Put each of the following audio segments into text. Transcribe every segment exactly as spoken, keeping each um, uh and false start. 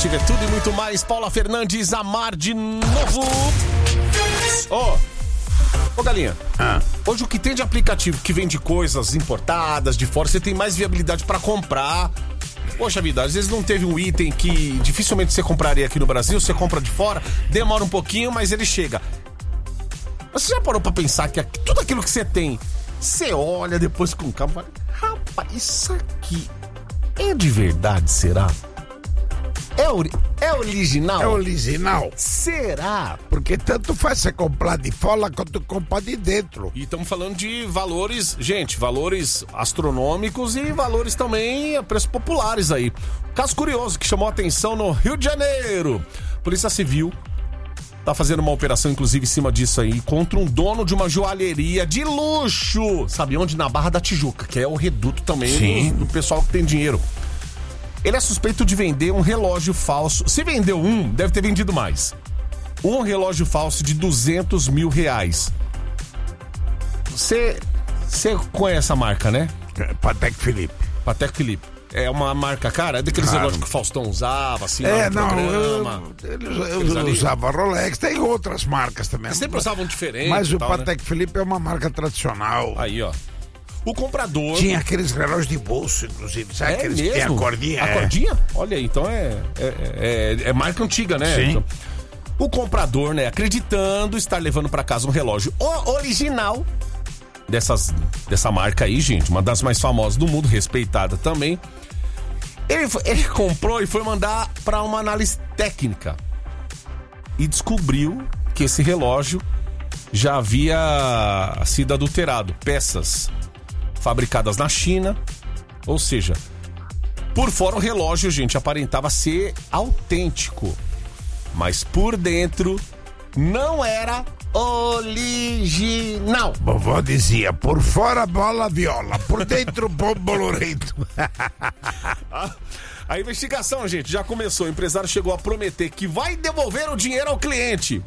aplicativo é tudo e muito mais. Paula Fernandes, Amar de novo. Ó, oh. Ô Galinha, ah. hoje o que tem de aplicativo que vende coisas importadas de fora, você tem mais viabilidade pra comprar. Poxa vida, às vezes não teve um item que dificilmente você compraria aqui no Brasil, você compra de fora, demora um pouquinho, mas ele chega. Mas você já parou pra pensar que tudo aquilo que você tem, você olha depois com calma e fala, rapaz, isso aqui é de verdade, será? É, ori- é original? É original. Será? Porque tanto faz você comprar de fora quanto comprar de dentro. E estamos falando de valores, gente, valores astronômicos e valores também a preços populares aí. Caso curioso que chamou a atenção no Rio de Janeiro. Polícia Civil tá fazendo uma operação, inclusive, em cima disso aí, contra um dono de uma joalheria de luxo. Sabe onde? Na Barra da Tijuca, que é o reduto também do, do pessoal que tem dinheiro. Ele é suspeito de vender um relógio falso. Se vendeu um, deve ter vendido mais. Um relógio falso de duzentos mil reais. Você você conhece a marca, né? Patek Philippe. Patek Philippe. É uma marca, cara, é daqueles Claro. relógios que o Faustão usava, assim, É, lá no não, programa. eu, eu, eu usava Rolex, tem outras marcas também. Eles sempre usavam diferente. Mas o tal, Patek né? Philippe é uma marca tradicional. Aí, ó. O comprador... Tinha aqueles relógios de bolso, inclusive. Sabe É aqueles mesmo? que tem a cordinha? A é. cordinha? Olha aí, então é, é, é, é marca antiga, né? Sim. Então, o comprador, né, acreditando estar levando pra casa um relógio original dessas, dessa marca aí, gente, uma das mais famosas do mundo, respeitada também. Ele, ele comprou e foi mandar pra uma análise técnica e descobriu que esse relógio já havia sido adulterado. Peças fabricadas na China, ou seja, por fora o relógio, gente, aparentava ser autêntico, mas por dentro não era original. Vovó dizia, por fora bola viola, por dentro bombo lorento. A investigação, gente, já começou. O empresário chegou a prometer que vai devolver o dinheiro ao cliente.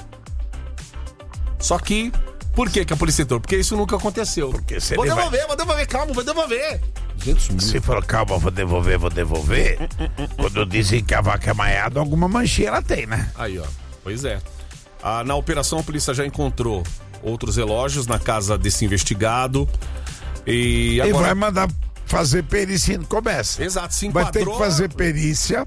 Só que, por que que a polícia entrou? Porque isso nunca aconteceu. Porque se vou ele devolver, vai... vou devolver, calma, vou devolver. duzentos mil. Se for calma, vou devolver, vou devolver. Quando dizem que a vaca é maiada, alguma manchinha ela tem, né? Aí, ó. Pois é. Ah, na operação, a polícia já encontrou outros relógios na casa desse investigado. E agora... E vai mandar fazer perícia no começo. Exato, se Vai ter enquadrou... que fazer perícia,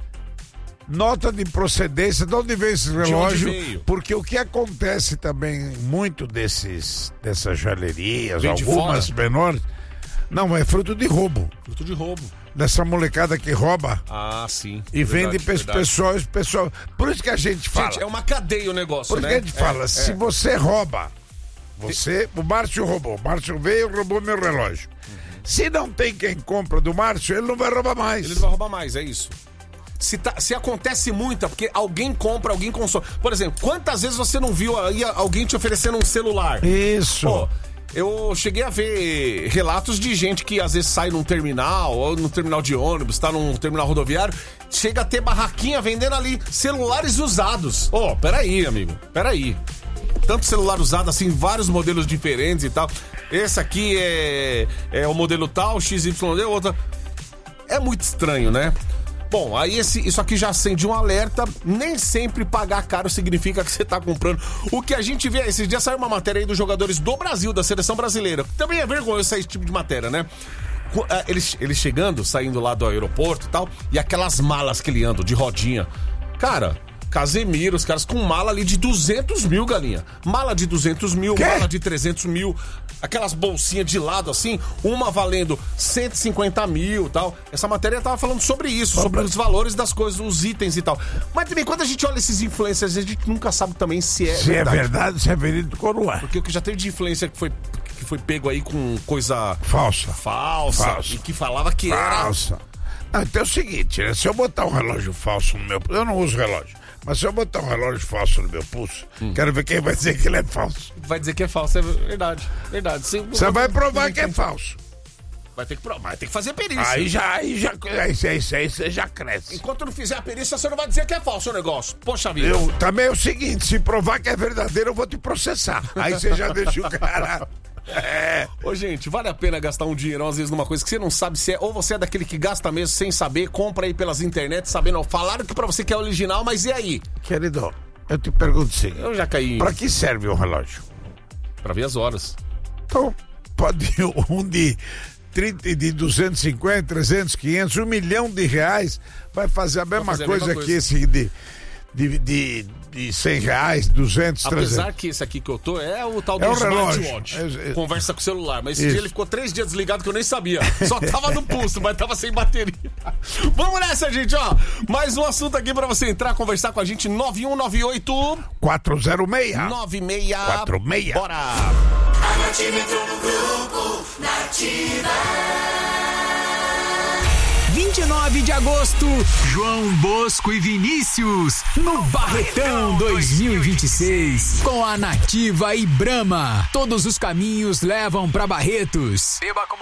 nota de procedência, de onde veio esse relógio? veio? Porque o que acontece também, muito desses, dessas joalherias, Vem de algumas fora? menores, não, é fruto de roubo. Fruto de roubo. Dessa molecada que rouba Ah, sim. e verdade, vende para verdade. pessoas, pessoal. Por isso que a gente fala. Gente, é uma cadeia o negócio, Por isso né? que a gente É, fala, é. se você rouba, você, o Márcio roubou, o Márcio veio e roubou meu relógio. Uhum. Se não tem quem compra do Márcio, ele não vai roubar mais. Ele não vai roubar mais, é isso. Se, tá, se acontece muito, é porque alguém compra, alguém consome. Por exemplo, quantas vezes você não viu aí alguém te oferecendo um celular? Isso. Pô, eu cheguei a ver relatos de gente que às vezes sai num terminal, ou num terminal de ônibus, tá num terminal rodoviário, chega a ter barraquinha vendendo ali celulares usados. Ô, oh, peraí, amigo, peraí. Tanto celular usado, assim, vários modelos diferentes e tal. Esse aqui é, é o modelo tal, X Y D, outra. É muito estranho, né? Bom, aí esse, isso aqui já acende um alerta. Nem sempre pagar caro significa que você tá comprando. O que a gente vê, esses dias saiu uma matéria aí dos jogadores do Brasil, da seleção brasileira. Também é vergonhoso sair esse tipo de matéria, né? Eles, eles chegando, saindo lá do aeroporto e tal, e aquelas malas que ele anda de rodinha. Cara, Casemiro, os caras com mala ali de duzentos mil, Galinha. Mala de duzentos mil, Quê? mala de trezentos mil. Aquelas bolsinhas de lado assim, uma valendo cento e cinquenta mil e tal. Essa matéria tava falando sobre isso, sobre os valores das coisas, os itens e tal. Mas também quando a gente olha esses influencers, a gente nunca sabe também se é se verdade. é verdade, se é verídico ou não é. Porque o que já teve de influencer que foi, que foi pego aí com coisa Falsa. falsa, Falsa. e que falava que Falsa. Não, então é o seguinte, né? Se eu botar um relógio falso no meu... Eu não uso relógio. Mas se eu botar um relógio falso no meu pulso, hum. quero ver quem vai dizer que ele é falso. Vai dizer que é falso, é verdade. Verdade. Sim, você vai provar que é falso. Vai ter que provar, vai ter que fazer perícia. Aí já, aí já, aí, aí, aí você já cresce. Enquanto não fizer a perícia, você não vai dizer que é falso o negócio. Poxa vida. Eu, também é o seguinte, se provar que é verdadeiro, eu vou te processar. Aí você já deixa o cara... É. Ô, gente, vale a pena gastar um dinheirão, às vezes, numa coisa que você não sabe se é... Ou você é daquele que gasta mesmo sem saber, compra aí pelas internet, sabendo... Falaram que pra você que é original, mas e aí? Querido, eu te pergunto o seguinte. Eu já caí... Pra que serve um relógio? Pra ver as horas. Então, pode um de... trinta, de duzentos e cinquenta, trezentos, quinhentos, um milhão de reais vai fazer a mesma, fazer coisa, a mesma coisa que esse de, de, de, de cem reais, duzentos, trezentos. Apesar que esse aqui que eu tô é o tal do é um smartwatch. É, é... Conversa com o celular. Mas esse Isso. dia ele ficou três dias desligado que eu nem sabia. Só tava no pulso, mas tava sem bateria. Vamos nessa, gente, ó. Mais um assunto aqui pra você entrar, conversar com a gente. nove um nove oito quatro zero seis nove seis quatro seis. Bora! A Nativa entrou no grupo Nativa. vinte e nove de agosto, João Bosco e Vinícius, no Barretão dois mil e vinte e seis, com a Nativa e Brahma. Todos os caminhos levam pra Barretos. Beba com